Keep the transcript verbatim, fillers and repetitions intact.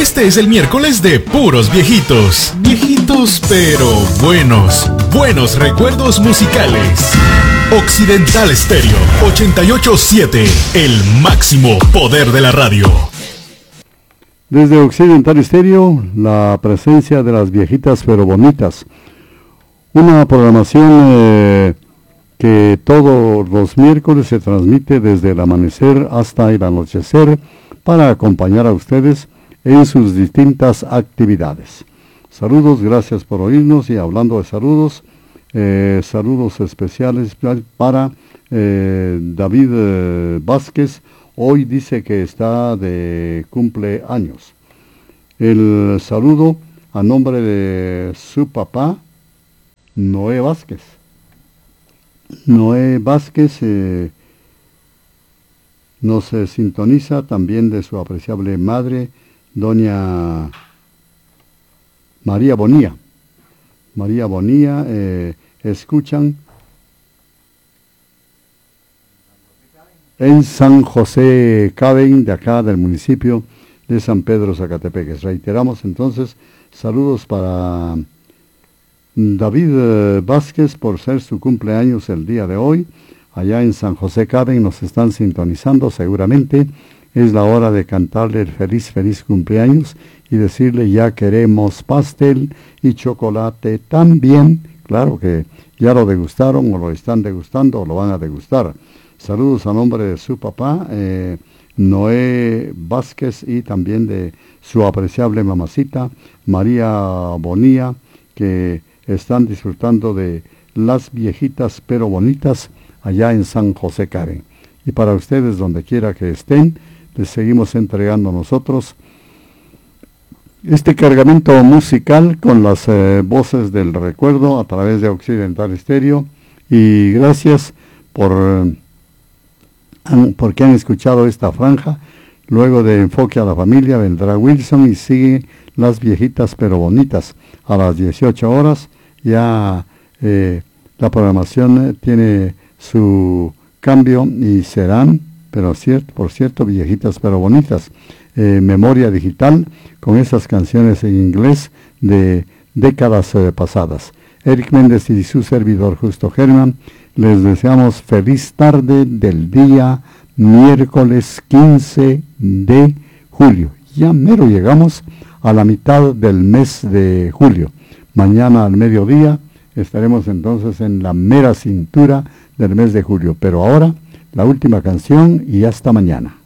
Este es el miércoles de puros viejitos. Viejitos pero buenos. Buenos recuerdos musicales. Occidental Stereo ochenta y ocho punto siete. El máximo poder de la radio. Desde Occidental Stereo, la presencia de las viejitas pero bonitas. Una programación eh, que todos los miércoles se transmite desde el amanecer hasta el anochecer para acompañar a ustedes en sus distintas actividades. Saludos, gracias por oírnos, y hablando de saludos, eh, saludos especiales para eh, David eh, Vázquez. Hoy dice que está de cumpleaños. El saludo a nombre de su papá, Noé Vázquez. Noé Vázquez eh, nos eh, sintoniza, también de su apreciable madre, doña María Bonilla. María Bonilla, eh, escuchan en San José Caben, de acá del municipio de San Pedro Zacatepeques. Reiteramos entonces, saludos para David eh, Vázquez por ser su cumpleaños el día de hoy. Allá en San José Caben nos están sintonizando seguramente. Es la hora de cantarle el feliz, feliz cumpleaños y decirle ya queremos pastel y chocolate también. Claro que ya lo degustaron o lo están degustando o lo van a degustar. Saludos a nombre de su papá, eh, Noé Vázquez, y también de su apreciable mamacita, María Bonilla, que están disfrutando de las viejitas pero bonitas allá en San José Caben. Y para ustedes, donde quiera que estén, les seguimos entregando nosotros este cargamento musical con las eh, voces del recuerdo a través de Occidental Stereo. Y gracias por eh, han, porque han escuchado esta franja. Luego de Enfoque a la Familia vendrá Wilson y sigue Las Viejitas pero Bonitas a las dieciocho horas. Ya eh, la programación eh, tiene su cambio y serán, pero cierto, por cierto, viejitas pero bonitas. Eh, memoria digital con esas canciones en inglés de décadas eh, pasadas. Eric Méndez y su servidor Justo Germán les deseamos feliz tarde del día miércoles quince de julio. Ya mero llegamos a la mitad del mes de julio. Mañana al mediodía estaremos entonces en la mera cintura del mes de julio. Pero ahora, la última canción y hasta mañana.